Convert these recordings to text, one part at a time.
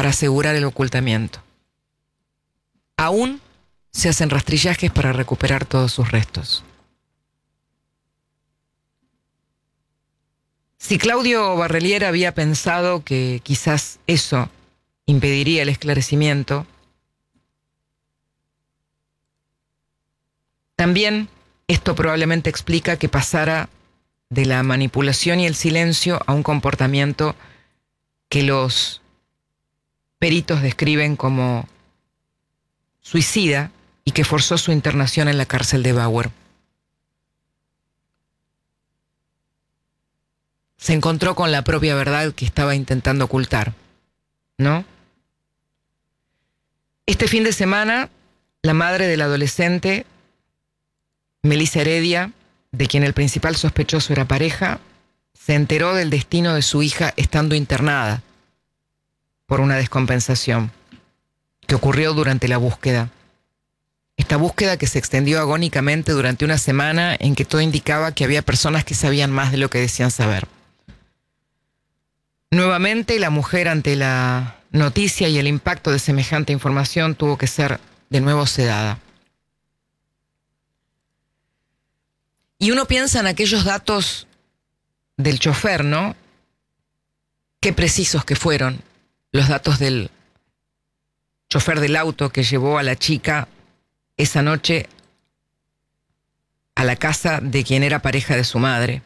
para asegurar el ocultamiento. Aún se hacen rastrillajes para recuperar todos sus restos. Si Claudio Barrelier había pensado que quizás eso impediría el esclarecimiento, también esto probablemente explica que pasara de la manipulación y el silencio a un comportamiento que los peritos describen como suicida y que forzó su internación en la cárcel de Bauer. Se encontró con la propia verdad que estaba intentando ocultar, ¿no? Este fin de semana, la madre del adolescente, Melissa Heredia, de quien el principal sospechoso era pareja, se enteró del destino de su hija estando internada por una descompensación que ocurrió durante la búsqueda. Esta búsqueda que se extendió agónicamente durante una semana en que todo indicaba que había personas que sabían más de lo que decían saber. Nuevamente, la mujer, ante la noticia y el impacto de semejante información, tuvo que ser de nuevo sedada. Y uno piensa en aquellos datos del chofer, ¿no? Qué precisos que fueron los datos del chofer del auto que llevó a la chica esa noche a la casa de quien era pareja de su madre.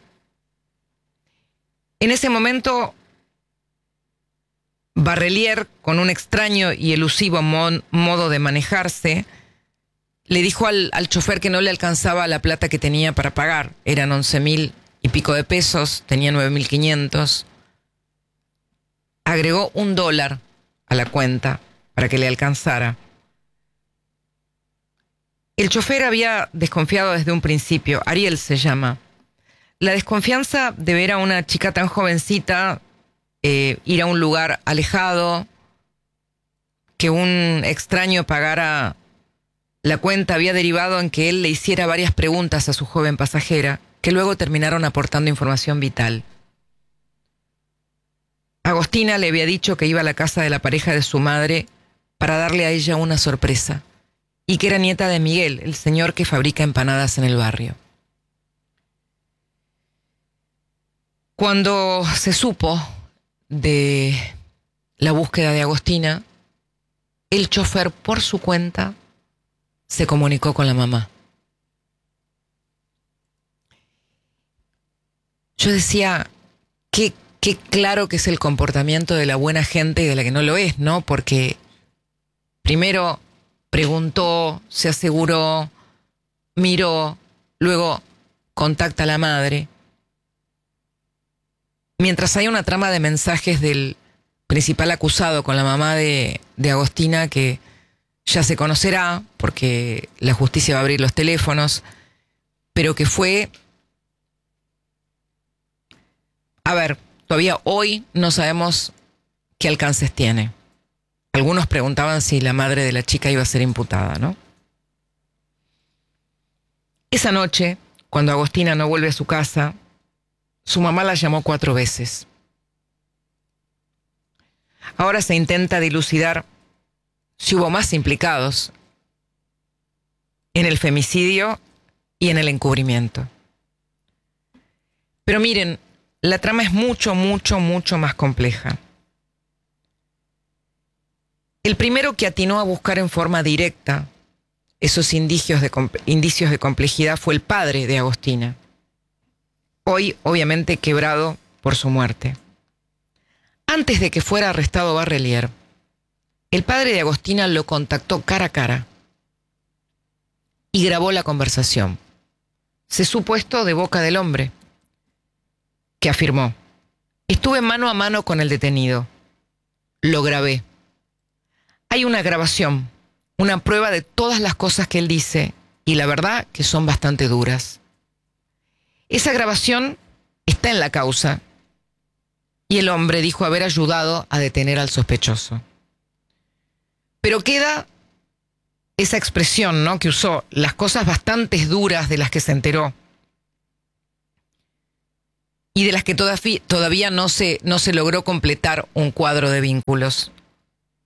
En ese momento, Barrelier, con un extraño y elusivo modo de manejarse, le dijo al chofer que no le alcanzaba la plata que tenía para pagar. Eran 11.000 y pico de pesos, tenía 9.500. Agregó $1 a la cuenta para que le alcanzara. El chofer había desconfiado desde un principio. Ariel se llama. La desconfianza de ver a una chica tan jovencita ir a un lugar alejado, que un extraño pagara la cuenta, había derivado en que él le hiciera varias preguntas a su joven pasajera, que luego terminaron aportando información vital. Agostina le había dicho que iba a la casa de la pareja de su madre para darle a ella una sorpresa, y que era nieta de Miguel, el señor que fabrica empanadas en el barrio. Cuando se supo de la búsqueda de Agostina, el chofer, por su cuenta, se comunicó con la mamá. Yo decía, qué claro que es el comportamiento de la buena gente y de la que no lo es, ¿no? Porque primero preguntó, se aseguró, miró, luego contacta a la madre. Mientras hay una trama de mensajes del principal acusado con la mamá de Agostina, que ya se conocerá, porque la justicia va a abrir los teléfonos, pero que fue... A ver, todavía hoy no sabemos qué alcances tiene. Algunos preguntaban si la madre de la chica iba a ser imputada, ¿no? Esa noche, cuando Agostina no vuelve a su casa, su mamá la llamó 4 veces. Ahora se intenta dilucidar si hubo más implicados en el femicidio y en el encubrimiento. Pero miren, la trama es mucho más compleja. El primero que atinó a buscar en forma directa esos indicios de complejidad fue el padre de Agostina, hoy obviamente quebrado por su muerte. Antes de que fuera arrestado Barrelier, el padre de Agostina lo contactó cara a cara y grabó la conversación. Se supo esto de boca del hombre, que afirmó: estuve mano a mano con el detenido, lo grabé. Hay una grabación, una prueba de todas las cosas que él dice, y la verdad que son bastante duras. Esa grabación está en la causa, y el hombre dijo haber ayudado a detener al sospechoso. Pero queda esa expresión, ¿no?, que usó, las cosas bastante duras de las que se enteró y de las que todavía no se logró completar un cuadro de vínculos.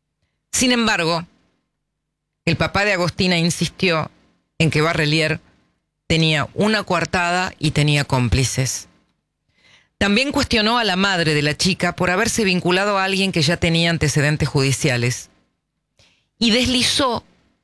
Sin embargo, el papá de Agostina insistió en que Barrelier tenía una coartada y tenía cómplices. También cuestionó a la madre de la chica por haberse vinculado a alguien que ya tenía antecedentes judiciales y deslizó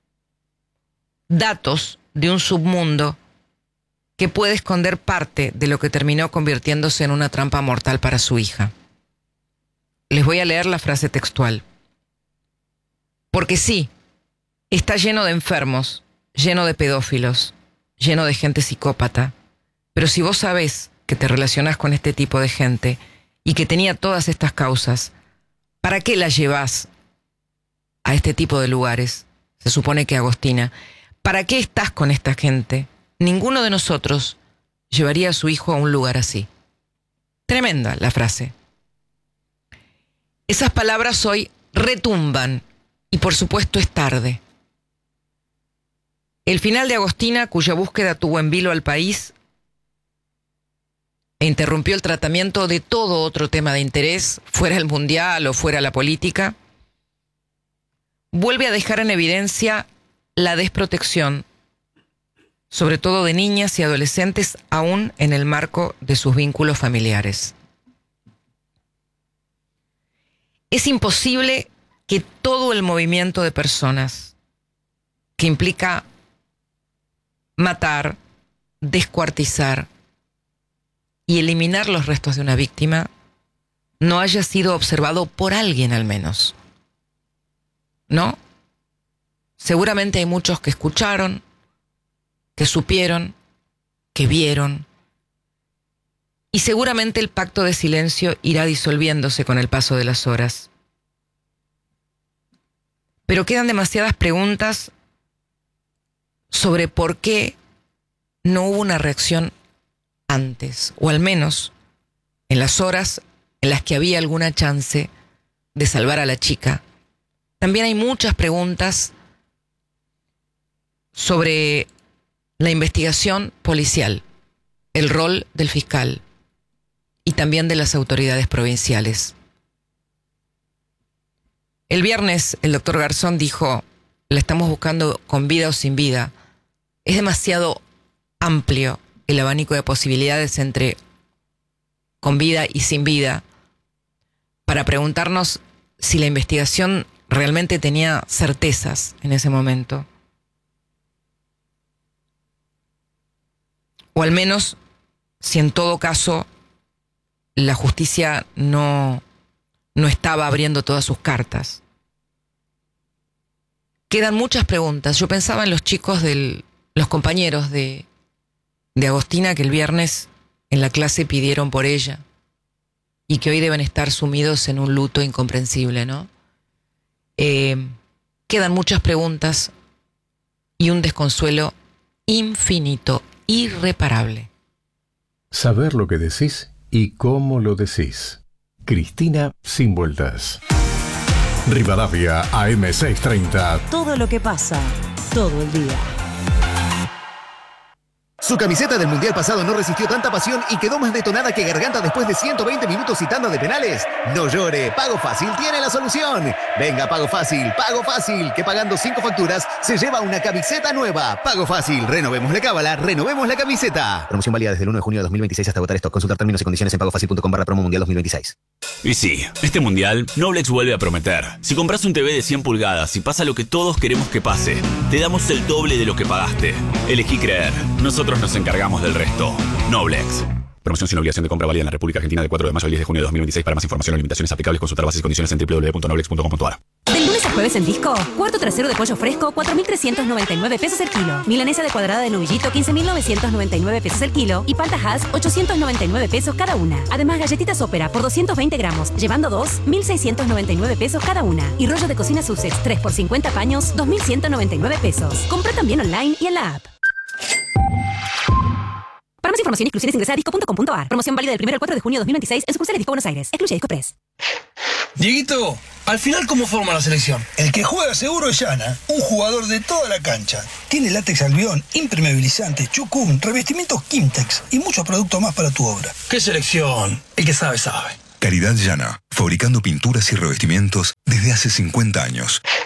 datos de un submundo que puede esconder parte de lo que terminó convirtiéndose en una trampa mortal para su hija. Les voy a leer la frase textual. Porque sí, está lleno de enfermos, lleno de pedófilos, lleno de gente psicópata, pero si vos sabés que te relacionás con este tipo de gente y que tenía todas estas causas, ¿para qué las llevás a este tipo de lugares? Se supone que Agostina. ¿Para qué estás con esta gente? Ninguno de nosotros llevaría a su hijo a un lugar así. Tremenda la frase. Esas palabras hoy retumban y por supuesto es tarde. El final de Agostina, cuya búsqueda tuvo en vilo al país e interrumpió el tratamiento de todo otro tema de interés, fuera el mundial o fuera la política, vuelve a dejar en evidencia la desprotección, sobre todo de niñas y adolescentes, aún en el marco de sus vínculos familiares. Es imposible que todo el movimiento de personas que implica matar, descuartizar y eliminar los restos de una víctima no haya sido observado por alguien al menos. ¿No? Seguramente hay muchos que escucharon, que supieron, que vieron, y seguramente el pacto de silencio irá disolviéndose con el paso de las horas. Pero quedan demasiadas preguntas sobre por qué no hubo una reacción antes, o al menos en las horas en las que había alguna chance de salvar a la chica. También hay muchas preguntas sobre la investigación policial, el rol del fiscal y también de las autoridades provinciales. El viernes el doctor Garzón dijo, la estamos buscando con vida o sin vida. Es demasiado amplio el abanico de posibilidades entre con vida y sin vida para preguntarnos si la investigación realmente tenía certezas en ese momento. O al menos, si en todo caso la justicia no estaba abriendo todas sus cartas. Quedan muchas preguntas. Yo pensaba en los chicos los compañeros de Agostina que el viernes en la clase pidieron por ella y que hoy deben estar sumidos en un luto incomprensible, ¿no? Quedan muchas preguntas y un desconsuelo infinito, irreparable. Saber lo que decís y cómo lo decís. Cristina Sin Vueltas. Rivadavia AM630. Todo lo que pasa, todo el día. Su camiseta del Mundial pasado no resistió tanta pasión y quedó más detonada que Garganta después de 120 minutos y tanda de penales. No llore, Pago Fácil tiene la solución. Venga, Pago Fácil, que pagando 5 facturas se lleva una camiseta nueva. Pago Fácil, renovemos la cábala, renovemos la camiseta. Promoción válida desde el 1 de junio de 2026 hasta agotar stock. Consultar términos y condiciones en pagofacil.com/promo mundial 2026. Y sí, este mundial, Noblex vuelve a prometer. Si compras un TV de 100 pulgadas y pasa lo que todos queremos que pase, te damos el doble de lo que pagaste. Elegí creer. Nosotros nos encargamos del resto. Noblex. Promoción sin obligación de compra válida en la República Argentina de 4 de mayo al 10 de junio de 2026. Para más información o limitaciones aplicables, consultar bases y condiciones en www.noblex.com.ar. Del lunes a jueves en Disco, cuarto trasero de pollo fresco, 4.399 pesos el kilo. Milanesa de cuadrada de novillito, 15.999 pesos el kilo. Y palta Hass, 899 pesos cada una. Además, galletitas Ópera por 220 gramos, llevando 2, 1.699 pesos cada una. Y rollo de cocina Sussex, 3 por 50 paños, 2.199 pesos. Compra también online y en la app. Para más información y exclusiones ingresa a disco.com.ar. Promoción válida del 1 al 4 de junio de 2026 en sucursales Disco Buenos Aires. Excluye Disco Press. Dieguito, al final, ¿cómo forma la selección? El que juega seguro es Yana, un jugador de toda la cancha. Tiene látex albión, impermeabilizante, chucum, revestimientos Kimtex y muchos productos más para tu obra. ¿Qué selección? El que sabe, sabe. Caridad Yana, fabricando pinturas y revestimientos de desde hace 50 años.